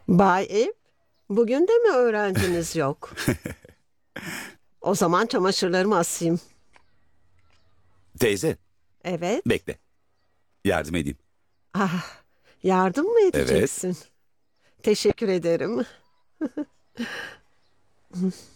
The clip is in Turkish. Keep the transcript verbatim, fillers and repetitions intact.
Bay Ev, bugün de mi öğrenciniz yok? O zaman çamaşırlarımı asayım. Teyze, Evet. bekle. Yardım edeyim. Ah, yardım mı Evet. edeceksin? Teşekkür ederim.